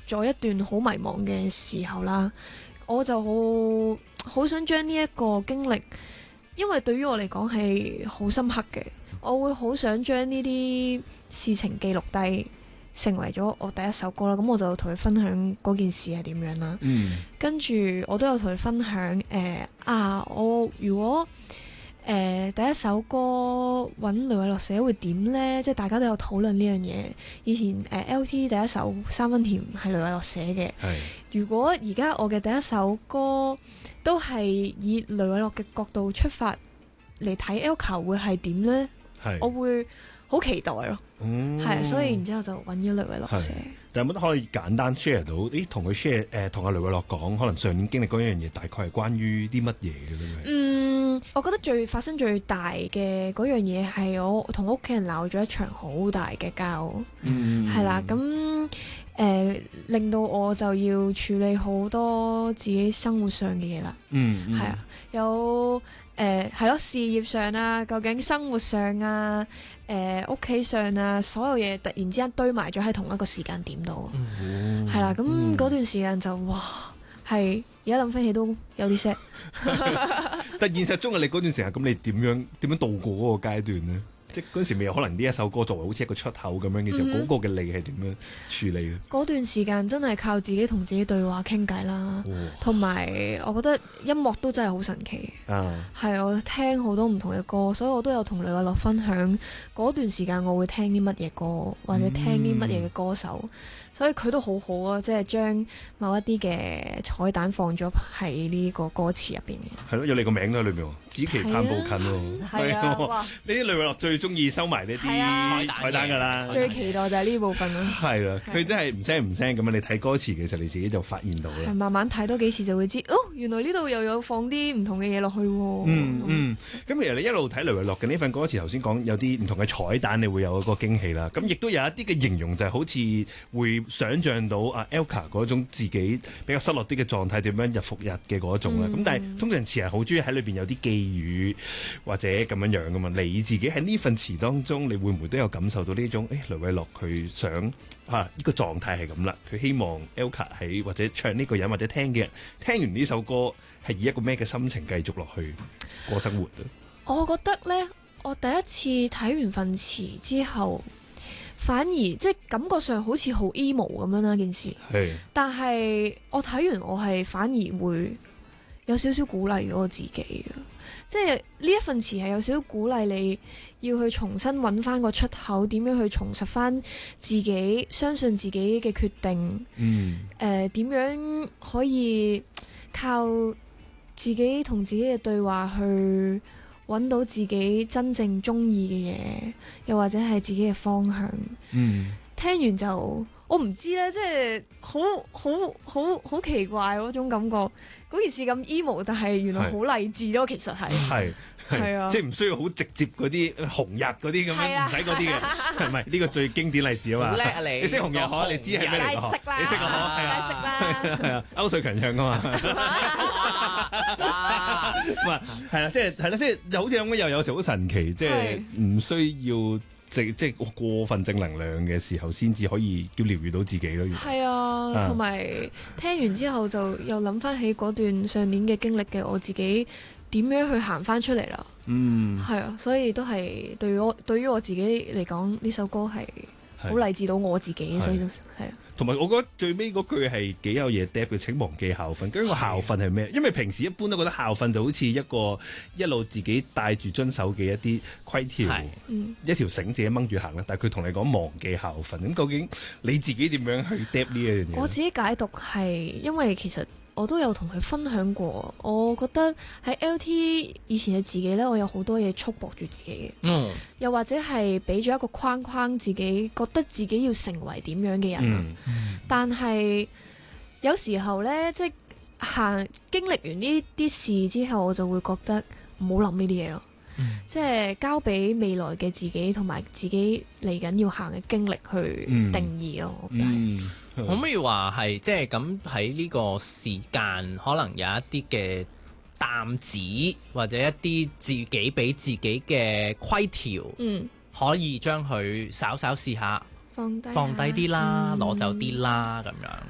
咗一段好迷茫嘅時候啦，我就好想將呢一個經歷，因為對於我嚟講係好深刻嘅，我會好想將呢啲事情記錄低，成為咗我第一首歌啦。咁我就同佢分享嗰件事係點樣啦。跟住我都有同佢分享我如果第一首歌揾雷偉樂寫會點呢？即係大家都有討論呢樣嘢。以前LT 第一首三分甜係雷偉樂寫嘅。如果而家我嘅第一首歌都係以雷偉樂嘅角度出發嚟睇 Elka 會係點呢？我會好期待咯。係，所以然之後就揾咗雷偉樂寫。 但有冇得可以簡單 share 到？同佢 share 同阿雷偉樂講，可能上年經歷嗰樣嘢，大概係關於啲乜嘢嘅咧？ 我覺得發生最大嘅嗰樣嘢係我同屋企人鬧咗一場好大嘅交，係啦，咁令到我就要處理好多自己生活上嘅嘢啦，係啊，有係咯，事業上啊，究竟生活上啊，屋企上啊，所有嘢突然之間堆埋咗喺同一個時間點度，係啦，咁嗰段時間就哇係。而家諗翻起都有啲 sad， 但現實中嘅你嗰段時間，咁你點樣度過嗰個階段呢？即係嗰陣時未有可能呢一首歌作為好似一個出口咁樣嘅時候，嗰個嘅你係點樣處理嘅？ 嗰段時間真係靠自己同自己對話傾偈啦，同埋我覺得音樂都真係好神奇。係我聽好多唔同嘅歌，所以我都有同雷偉樂分享嗰段時間我會聽啲乜嘢歌，或者聽啲乜嘢嘅歌手。所以佢都好好啊，即係將某一啲嘅彩蛋放咗喺呢個歌詞入邊嘅。 係咯，有你個名喺裏邊喎，子期攀步近喎。 係啊，哇！ 呢啲雷偉樂最中意收埋呢啲彩蛋㗎啦。 最期待就係呢部分咯。 係啦，佢真係唔聲唔聲咁樣，你睇歌詞嘅時候，你自己就發現到啦。 係慢慢睇多幾次就會知，原來呢度又有放啲唔同嘅嘢落去喎。 咁其實你一路睇雷偉樂嘅呢份歌詞，頭先講有啲唔同嘅彩蛋，你會有一個驚喜啦。咁亦都有一啲嘅形容就係好似會想像到阿 Elka 嗰種自己比較失落啲嘅狀態，點樣日復日嘅嗰種啦。咁但係通常詞人好中意喺裏邊有啲寄語或者咁樣樣噶嘛。你自己喺呢份詞當中，你會唔會都有感受到呢種？雷偉樂佢想呢個狀態係咁啦，佢希望 Elka 喺或者唱呢個人或者聽嘅人聽完呢首歌係以一個咩嘅心情繼續落去過生活啊？ 我覺得呢，我第一次睇完份詞之後，反而即係感覺上好似好 emo 咁樣啦件事，但係我睇完我係反而會有少少鼓勵咗我自己嘅，即係呢一份詞係有少少鼓勵你要去重新揾翻個出口，點樣去重拾翻自己，相信自己嘅決定，點樣可以靠自己同自己嘅對話去揾到自己真正中意嘅嘢，又或者係自己嘅方向。聽完就我唔知咧，即係好奇怪嗰種感覺。嗰件事咁 emo， 但係原來好勵志咯。其實係啊， 即係唔需要好直接嗰啲紅日嗰啲咁樣，唔使嗰啲嘅，係咪呢個最經典例子啊嘛？ 叻啊你！ 你識紅日可？你知係咩嚟？ 梗係識啦， 你識個可？ 梗係識啦。 係啊，歐瑞強唱噶嘛？係啦，即係好似咁樣，又有時好神奇，即係唔需要。即係過分正能量嘅時候，先至可以叫療癒到自己咯。 係啊，同埋聽完之後就又諗翻起嗰段上年嘅經歷嘅我自己，點樣去行翻出嚟啦。係啊，所以都係對於我自己嚟講，呢首歌係好勵志到我自己，所以都係啊。 同埋我覺得最尾嗰句係幾有嘢 depth 嘅，請忘記校訓。究竟個校訓係咩？因為平時一般都覺得校訓就好似一個一路自己帶住遵守嘅一啲規條，一條繩自己掹住行啦。但係佢同你講忘記校訓，咁究竟你自己點樣去 depth 呢一樣嘢？ 我自己解讀係因為其實我都有同佢分享過，我覺得喺 LT 以前嘅自己呢，我有好多嘢束縛住自己嘅，又或者係俾咗一個框框自己，覺得自己要成為點樣嘅人。但係有時候呢，即係經歷完呢啲事之後，我就會覺得唔好諗呢啲嘢咯。即係交俾未來嘅自己同埋自己嚟緊要行嘅經歷去定義咯。我覺得可唔可以話係即係咁喺呢個時間，可能有一啲嘅擔子或者一啲自己俾自己嘅規條，可以將佢稍稍試下放低啲啦，攞走啲啦咁樣。